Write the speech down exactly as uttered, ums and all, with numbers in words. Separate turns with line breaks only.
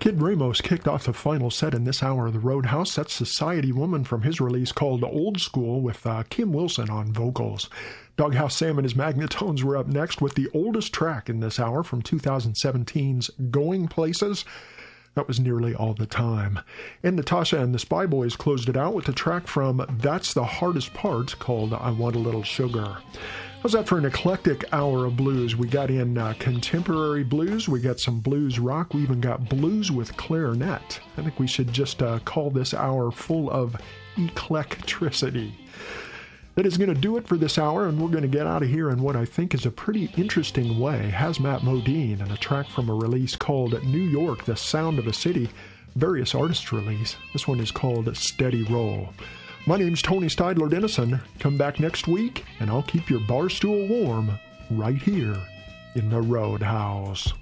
Kid Ramos kicked off the final set in this hour of the Roadhouse. That's Society Woman from his release called Old School with uh, Kim Wilson on vocals. Doghouse Sam and his Magnetones were up next with the oldest track in this hour from two thousand seventeen's Going Places. That was Nearly All the Time. And Natasha and the Spy Boys closed it out with a track from That's the Hardest Part called I Want a Little Sugar. How's that for an eclectic hour of blues? We got in uh, contemporary blues, we got some blues rock, we even got blues with clarinet. I think we should just uh, call this hour full of eclectricity. That is going to do it for this hour, and we're going to get out of here in what I think is a pretty interesting way. Hazmat Modine and a track from a release called New York, The Sound of a City, various artists release. This one is called Steady Roll. My name's Tony Steidler Dennison. Come back next week, and I'll keep your bar stool warm right here in the Roadhouse.